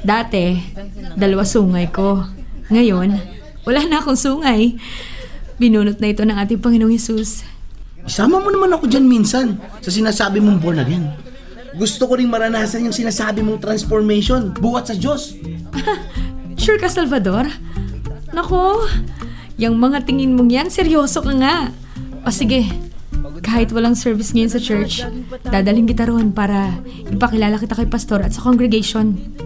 Dati, 2 sungay ko. Ngayon, wala na akong sungay. Binunot na ito ng ating Panginoong Hesus. Isama mo naman ako dyan minsan sa sinasabi mong born again. Gusto ko ring maranasan yung sinasabi mong transformation buhat sa Diyos. Sure ka, Salvador? Nako, yung mga tingin mong yan, seryoso ka nga. O sige, kahit walang service ngayon sa church, dadalhin kita roon para ipakilala kita kay pastor at sa congregation.